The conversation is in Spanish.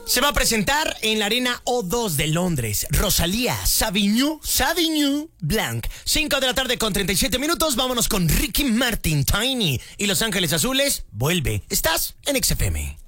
Se va a presentar en la Arena O2 de Londres. Rosalía, Sauvignon Blanc. 5 de la tarde con 37 minutos. Vámonos con Ricky Martin, Tiny y Los Ángeles Azules. Vuelve. Estás en XFM.